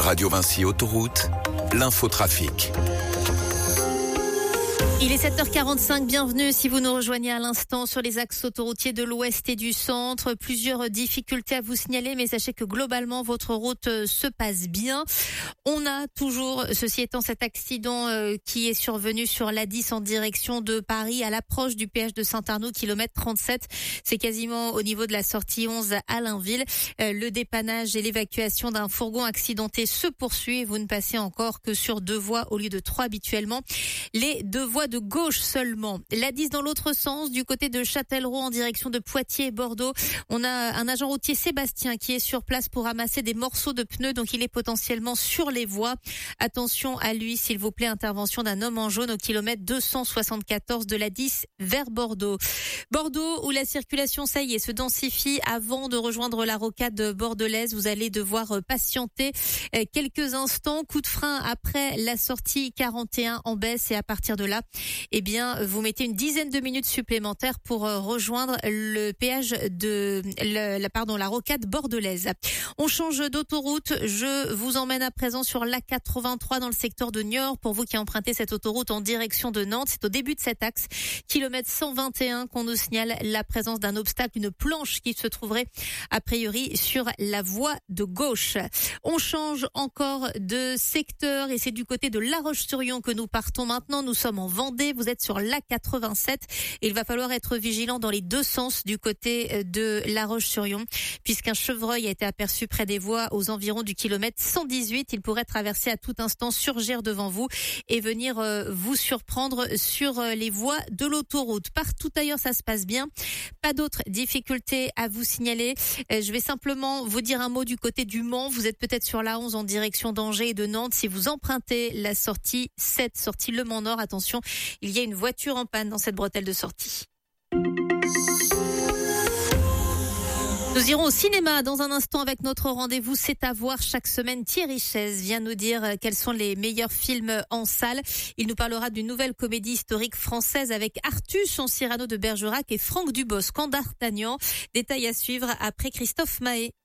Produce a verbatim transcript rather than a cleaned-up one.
Radio Vinci Autoroute, l'infotrafic. Il est sept heures quarante-cinq, bienvenue si vous nous rejoignez à l'instant sur les axes autoroutiers de l'ouest et du centre. Plusieurs difficultés à vous signaler, mais sachez que globalement votre route se passe bien. On a toujours, ceci étant, cet accident qui est survenu sur l'A dix en direction de Paris à l'approche du péage de Saint-Arnoux, kilomètre trente-sept. C'est quasiment au niveau de la sortie onze à Allainville. Le dépannage et l'évacuation d'un fourgon accidenté se poursuit et vous ne passez encore que sur deux voies au lieu de trois habituellement. Les deux voies de gauche seulement. L'A dix dans l'autre sens, du côté de Châtellerault en direction de Poitiers et Bordeaux. On a un agent routier, Sébastien, qui est sur place pour ramasser des morceaux de pneus, donc il est potentiellement sur les voies. Attention à lui, s'il vous plaît, intervention d'un homme en jaune au kilomètre deux cent soixante-quatorze de l'A dix vers Bordeaux. Bordeaux, où la circulation, ça y est, se densifie avant de rejoindre la rocade bordelaise. Vous allez devoir patienter quelques instants. Coup de frein après la sortie quarante et un en baisse et à partir de là, eh bien, vous mettez une dizaine de minutes supplémentaires pour rejoindre le péage de le, la, pardon, la rocade bordelaise. On change d'autoroute. Je vous emmène à présent sur l'A quatre-vingt-trois dans le secteur de Niort. Pour vous qui empruntez cette autoroute en direction de Nantes, c'est au début de cet axe, kilomètre cent vingt et un, qu'on nous signale la présence d'un obstacle, une planche qui se trouverait a priori sur la voie de gauche. On change encore de secteur et c'est du côté de La Roche-sur-Yon que nous partons maintenant. Nous sommes en Vendée, vous êtes sur l'A quatre-vingt-sept et il va falloir être vigilant dans les deux sens du côté de La Roche-sur-Yon puisqu'un chevreuil a été aperçu près des voies aux environs du kilomètre cent dix-huit. Il pourrait traverser à tout instant, surgir devant vous et venir vous surprendre sur les voies de l'autoroute. Partout ailleurs, ça se passe bien. Pas d'autres difficultés à vous signaler. Je vais simplement vous dire un mot du côté du Mans. Vous êtes peut-être sur l'A onze en direction d'Angers et de Nantes. Si vous empruntez la sortie sept, sortie Le Mans Nord, attention, il y a une voiture en panne dans cette bretelle de sortie. Nous irons au cinéma dans un instant avec notre rendez-vous C'est à voir chaque semaine. Thierry Chaise vient nous dire quels sont les meilleurs films en salle. Il nous parlera d'une nouvelle comédie historique française avec Artus en Cyrano de Bergerac et Franck Dubosc en D'Artagnan. Détail à suivre après Christophe Mahé.